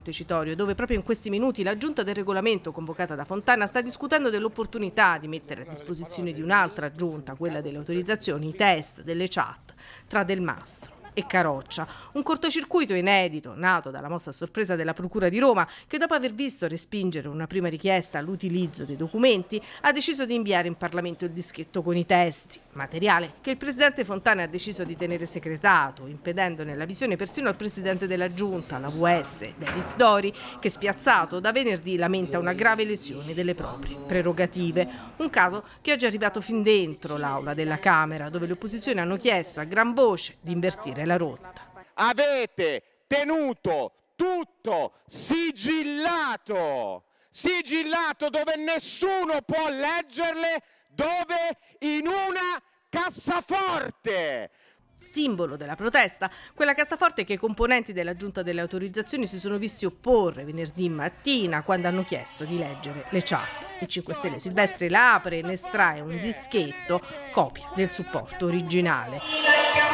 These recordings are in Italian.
Montecitorio, dove proprio in questi minuti la Giunta del Regolamento convocata da Fontana sta discutendo dell'opportunità di mettere a disposizione di un'altra giunta, quella delle autorizzazioni, i test delle chat tra Del Mastro e Caroccia. Un cortocircuito inedito, nato dalla mossa a sorpresa della Procura di Roma, che dopo aver visto respingere una prima richiesta all'utilizzo dei documenti, ha deciso di inviare in Parlamento il dischetto con i testi, materiale che il presidente Fontana ha deciso di tenere segretato, impedendone la visione persino al presidente della Giunta, la VS, Denis Dori, che spiazzato da venerdì lamenta una grave lesione delle proprie prerogative. Un caso che oggi è arrivato fin dentro l'aula della Camera, dove le opposizioni hanno chiesto a gran voce di invertire la rotta. Avete tenuto tutto sigillato, dove nessuno può leggerle, dove in una cassaforte. Simbolo della protesta, quella cassaforte che i componenti della Giunta delle Autorizzazioni si sono visti opporre venerdì mattina quando hanno chiesto di leggere le chat. Il 5 Stelle Silvestri la apre e ne estrae un dischetto, copia del supporto originale.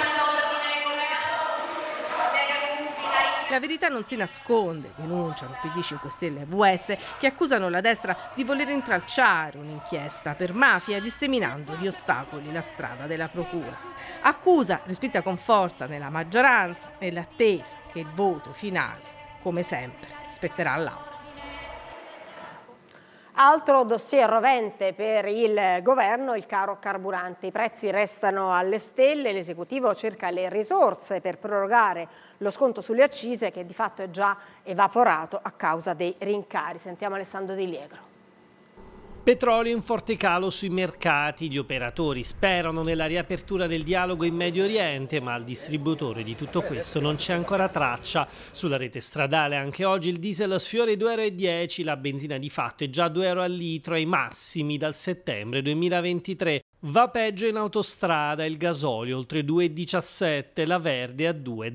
La verità non si nasconde, denunciano PD, 5 Stelle e VS, che accusano la destra di voler intralciare un'inchiesta per mafia disseminando di ostacoli la strada della procura. Accusa respinta con forza nella maggioranza, nell'attesa che il voto finale, come sempre, spetterà all'Aula. Altro dossier rovente per il governo, il caro carburante. I prezzi restano alle stelle, l'esecutivo cerca le risorse per prorogare lo sconto sulle accise che di fatto è già evaporato a causa dei rincari. Sentiamo Alessandro Di Liegro. Petrolio in forte calo sui mercati, gli operatori sperano nella riapertura del dialogo in Medio Oriente, ma al distributore di tutto questo non c'è ancora traccia. Sulla rete stradale anche oggi il diesel sfiora i 2,10 €, la benzina di fatto è già 2 euro al litro, ai massimi dal settembre 2023. Va peggio in autostrada, il gasolio oltre 2,17, la verde a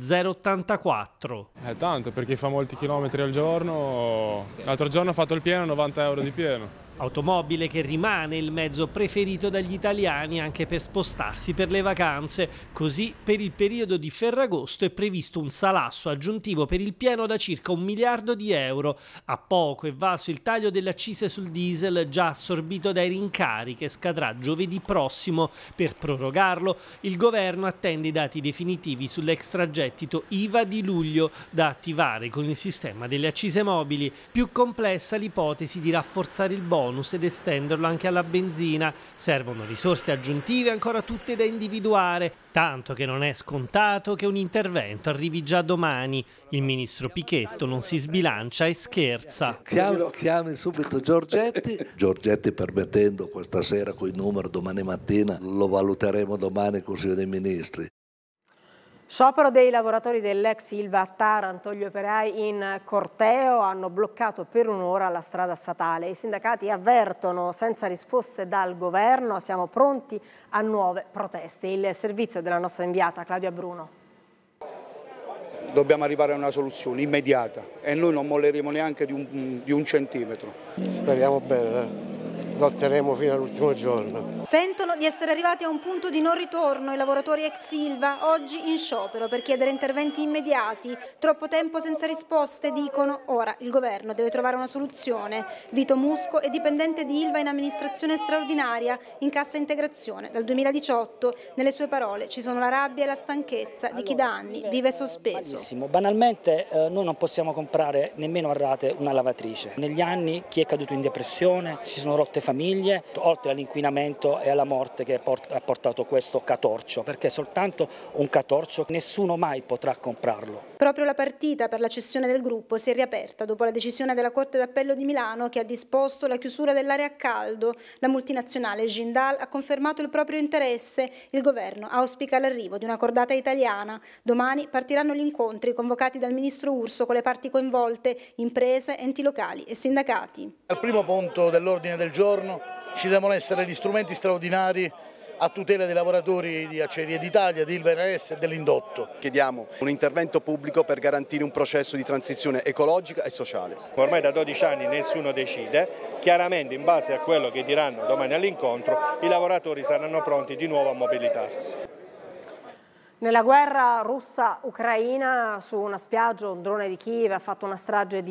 2,084. È tanto perché fa molti chilometri al giorno, l'altro giorno ho fatto il pieno, 90 euro di pieno. Automobile che rimane il mezzo preferito dagli italiani anche per spostarsi per le vacanze. Così per il periodo di Ferragosto è previsto un salasso aggiuntivo per il pieno da circa 1 miliardo di euro. A poco è valso il taglio delle accise sul diesel già assorbito dai rincari che scadrà giovedì prossimo. Per prorogarlo il governo attende i dati definitivi sull'extragettito IVA di luglio da attivare con il sistema delle accise mobili. Più complessa l'ipotesi di rafforzare il bonus ed estenderlo anche alla benzina. Servono risorse aggiuntive ancora tutte da individuare, tanto che non è scontato che un intervento arrivi già domani. Il ministro Pichetto non si sbilancia e scherza. Chiami subito Giorgetti permettendo questa sera coi numeri, domani mattina lo valuteremo domani in Consiglio dei Ministri. Sciopero dei lavoratori dell'ex Ilva a Taranto, gli operai in corteo hanno bloccato per un'ora la strada statale. I sindacati avvertono senza risposte dal governo, siamo pronti a nuove proteste. Il servizio della nostra inviata Claudia Bruno. Dobbiamo arrivare a una soluzione immediata e noi non molleremo neanche di un centimetro. Speriamo bene. Lotteremo fino all'ultimo giorno. Sentono di essere arrivati a un punto di non ritorno i lavoratori ex Ilva, oggi in sciopero per chiedere interventi immediati. Troppo tempo senza risposte, dicono. Ora il governo deve trovare una soluzione. Vito Musco è dipendente di Ilva in amministrazione straordinaria, in cassa integrazione dal 2018. Nelle sue parole ci sono la rabbia e la stanchezza di chi da anni vive sospeso. Banalmente noi non possiamo comprare nemmeno a rate una lavatrice. Negli anni chi è caduto in depressione, si sono rotte famiglie, oltre all'inquinamento e alla morte che ha portato questo catorcio, perché soltanto un catorcio nessuno mai potrà comprarlo. Proprio la partita per la cessione del gruppo si è riaperta dopo la decisione della Corte d'Appello di Milano che ha disposto la chiusura dell'area a caldo. La multinazionale Jindal ha confermato il proprio interesse. Il governo auspica l'arrivo di una cordata italiana. Domani partiranno gli incontri convocati dal ministro Urso con le parti coinvolte, imprese, enti locali e sindacati. Al primo punto dell'ordine del giorno ci devono essere gli strumenti straordinari a tutela dei lavoratori di Acciaierie d'Italia, di Ilva RS e dell'indotto. Chiediamo un intervento pubblico per garantire un processo di transizione ecologica e sociale. Ormai da 12 anni nessuno decide, chiaramente in base a quello che diranno domani all'incontro i lavoratori saranno pronti di nuovo a mobilitarsi. Nella guerra russa-ucraina, su una spiaggia un drone di Kiev ha fatto una strage di